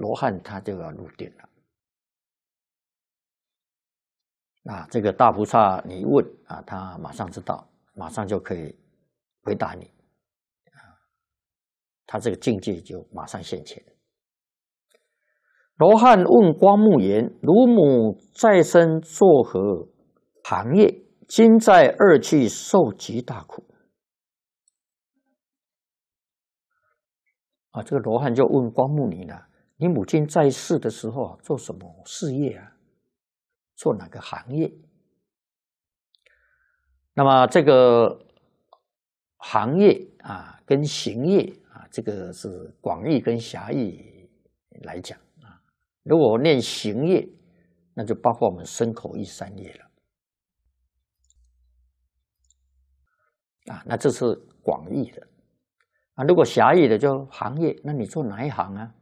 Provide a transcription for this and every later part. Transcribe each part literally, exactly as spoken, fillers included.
罗汉他就要入定了。啊，这个大菩萨你一问啊，他马上知道，马上就可以回答你，啊，他这个境界就马上现前。罗汉问光目言：“汝母在生作何行业？今在二趣受极大苦。”啊，这个罗汉就问光目尼了：“你母亲在世的时候做什么事业啊？做哪个行业？”那么这个行业啊，跟行业啊，这个是广义跟狭义来讲啊。如果念行业，那就包括我们身口意三业了啊。那这是广义的啊。如果狭义的就行业，那你做哪一行啊？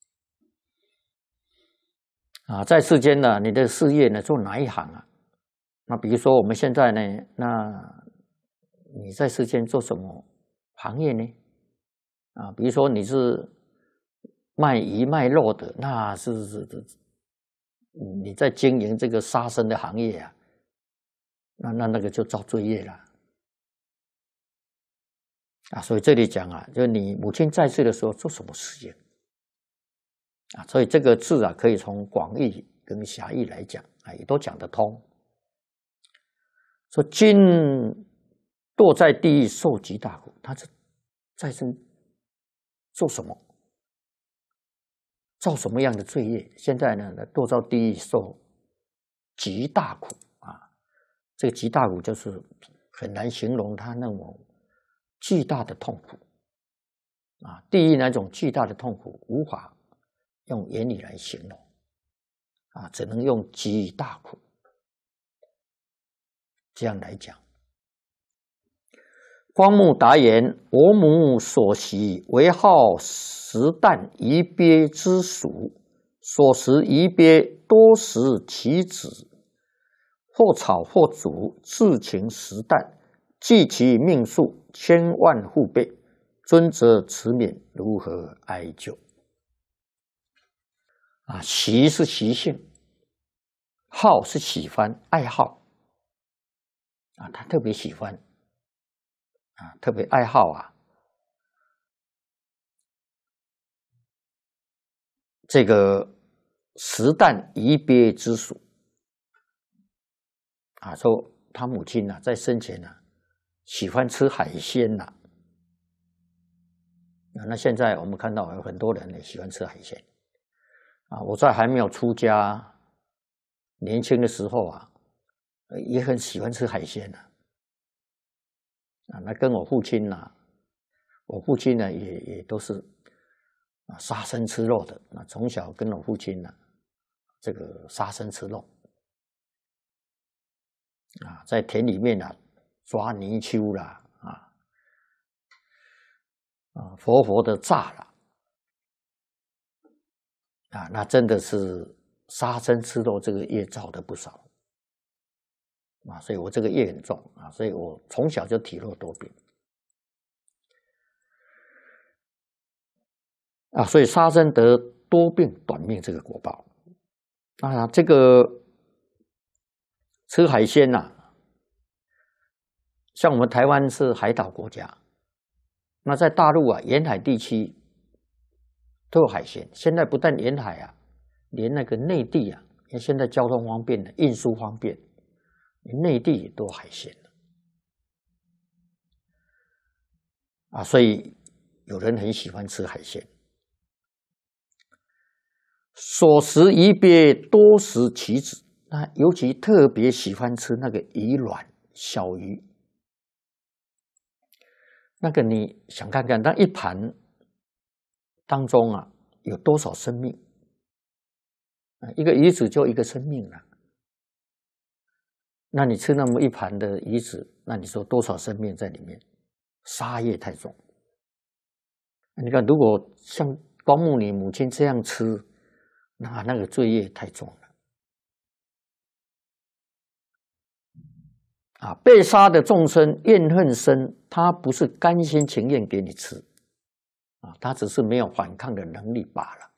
啊，在世间呢，你的事业呢，做哪一行啊？那比如说我们现在呢，那你在世间做什么行业呢？啊，比如说你是卖鱼卖肉的，那是是是，你在经营这个杀生的行业啊，那那那个就造罪业了啊。所以这里讲啊，就你母亲在世的时候做什么事业啊？所以这个字啊，可以从广义跟狭义来讲啊，也都讲得通。说今堕在地狱受极大苦，他是在生做什么？造什么样的罪业？现在呢，堕到地狱受极大苦啊！这个极大苦就是很难形容他那种巨大的痛苦啊！地狱那种巨大的痛苦，无法用言语来形容啊，只能用极大苦这样来讲。光目答言：“我母所习为好食啖夷鳖之属，所食夷鳖多食其子，或炒或煮，自情食啖，计其命数千万户倍。尊者慈悯，如何哀救？”啊，习是习性，好是喜欢、爱好啊，他特别喜欢。啊，特别爱好啊，这个食啖夷鳖之属啊，说他母亲呢、啊，在生前呢、啊，喜欢吃海鲜呐、啊。那现在我们看到有很多人呢喜欢吃海鲜啊。我在还没有出家年轻的时候啊，也很喜欢吃海鲜呐、啊。啊，那跟我父亲呐、啊，我父亲呢也也都是啊杀生吃肉的。那从小跟我父亲呢、啊，这个杀生吃肉啊，在田里面啊抓泥鳅啦，啊啊活活的炸了啊，那真的是杀生吃肉这个业造的不少。啊，所以我这个业很重啊，所以我从小就体弱多病啊，所以杀生得多病短命这个果报啊。这个吃海鲜呐、啊，像我们台湾是海岛国家，那在大陆啊沿海地区都有海鲜。现在不但沿海啊，连那个内地啊，因为现在交通方便了，运输方便。内地也都有海鲜了啊，所以有人很喜欢吃海鲜。所食夷鳖多食其子，那尤其特别喜欢吃那个鱼卵小鱼。那个你想看看，那一盘当中啊有多少生命啊？一个鱼子就一个生命了。那你吃那么一盘的鱼子，那你说多少生命在里面？杀业太重。你看，如果像光目尼母亲这样吃，那那个罪业太重了。啊，被杀的众生怨恨深，他不是甘心情愿给你吃，啊，他只是没有反抗的能力罢了。